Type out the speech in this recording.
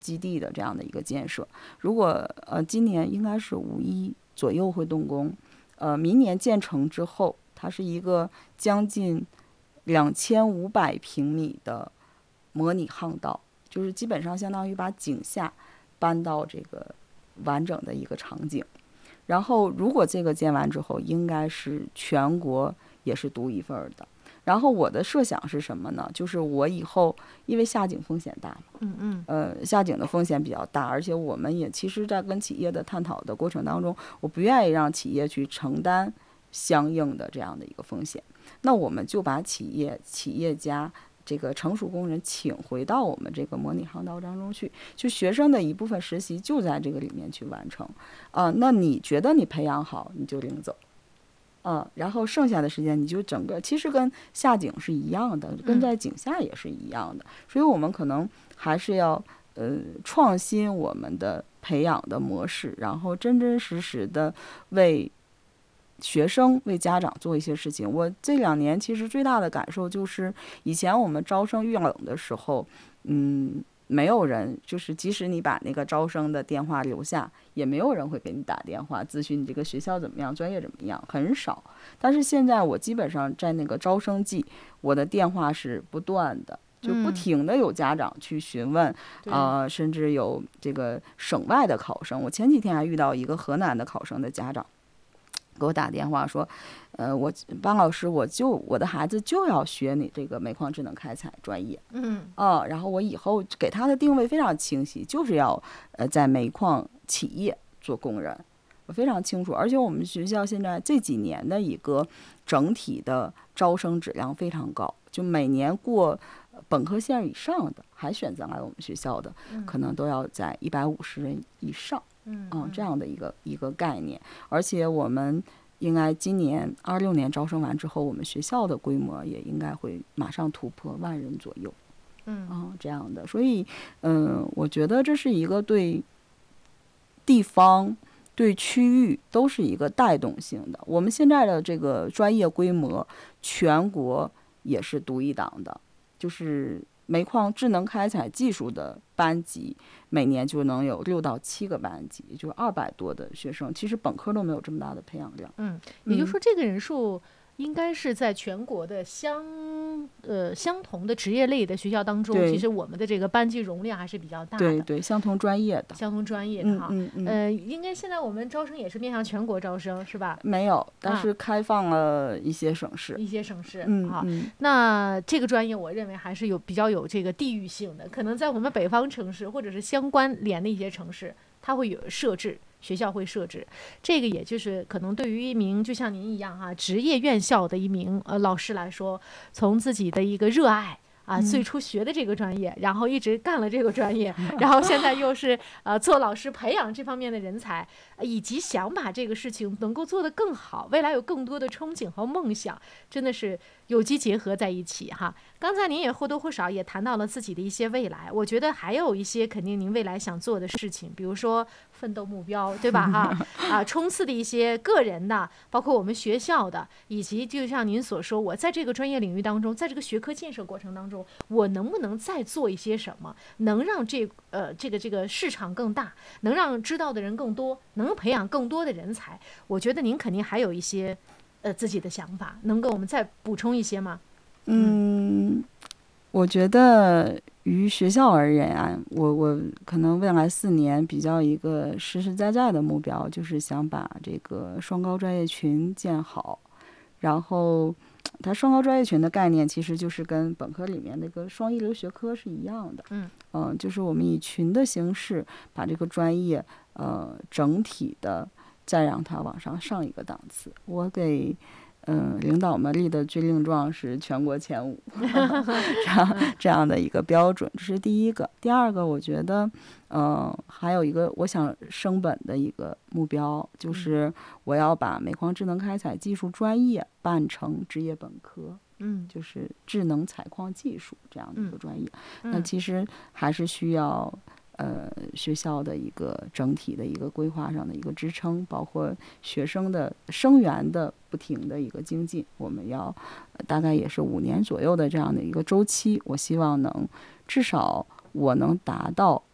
基地的这样的一个建设。如果今年应该是5·1左右会动工，明年建成之后，它是一个将近2500平米的模拟航道，就是基本上相当于把井下搬到这个完整的一个场景。然后如果这个建完之后，应该是全国也是独一份的。然后我的设想是什么呢？就是我以后因为下井风险大嘛，下井的风险比较大，而且我们也其实在跟企业的探讨的过程当中，我不愿意让企业去承担相应的这样的一个风险。那我们就把企业家这个成熟工人请回到我们这个模拟航道当中去，就学生的一部分实习就在这个里面去完成那你觉得你培养好，你就领走。然后剩下的时间你就整个其实跟下井是一样的，跟在井下也是一样的。所以我们可能还是要创新我们的培养的模式，然后真真实实的为学生为家长做一些事情。我这2年其实最大的感受就是，以前我们招生遇冷的时候，没有人，就是即使你把那个招生的电话留下，也没有人会给你打电话咨询你这个学校怎么样，专业怎么样，很少。但是现在我基本上在那个招生季，我的电话是不断的，就不停的有家长去询问甚至有这个省外的考生。我前几天还遇到一个河南的考生的家长给我打电话说，班老师，我的孩子就要学你这个煤矿智能开采专业，然后我以后给他的定位非常清晰，就是要在煤矿企业做工人，我非常清楚。而且我们学校现在这几年的一个整体的招生质量非常高，就每年过本科线以上的还选择来我们学校的，可能都要在150人以上，这样的一个概念。而且我们应该今年26年招生完之后，我们学校的规模也应该会马上突破10000人左右，这样的。所以我觉得这是一个对地方对区域都是一个带动性的。我们现在的这个专业规模全国也是独一档的，就是煤矿智能开采技术的班级每年就能有6到7个班级，也就是200多的学生，其实本科都没有这么大的培养量。 也就是说这个人数应该是在全国的相同的职业类的学校当中，其实我们的这个班级容量还是比较大的。 对，相同专业的哈。应该现在我们招生也是面向全国招生是吧？ 没有，但是开放了一些省市。 那这个专业我认为还是比较有这个地域性的，可能在我们北方城市或者是相关联的一些城市，它会有设置。学校会设置这个，也就是可能对于一名就像您一样职业院校的一名老师来说，从自己的一个热爱最初学的这个专业，然后一直干了这个专业，然后现在又是做老师培养这方面的人才，以及想把这个事情能够做得更好，未来有更多的憧憬和梦想，真的是有机结合在一起哈。刚才您也或多或少也谈到了自己的一些未来，我觉得还有一些肯定您未来想做的事情，比如说奋斗目标，对吧冲刺的一些个人的，包括我们学校的，以及就像您所说，我在这个专业领域当中，在这个学科建设过程当中，我能不能再做一些什么，能让这个市场更大，能让知道的人更多，能培养更多的人才。我觉得您肯定还有一些自己的想法，能给我们再补充一些吗？ 我觉得于学校而言我可能未来4年比较一个实实在在的目标，就是想把这个双高专业群建好。然后它双高专业群的概念其实就是跟本科里面那个双一流学科是一样的，就是我们以群的形式把这个专业整体的再让它往上上一个档次。我给领导们立的军令状是全国前5这样的一个标准，这是第一个。第二个，我觉得还有一个我想升本的一个目标，就是我要把煤矿智能开采技术专业办成职业本科，就是智能采矿技术这样的一个专业。那其实还是需要学校的一个整体的一个规划上的一个支撑，包括学生的生源的不停的一个精进，我们要大概也是5年左右的这样的一个周期。我希望能至少我能达到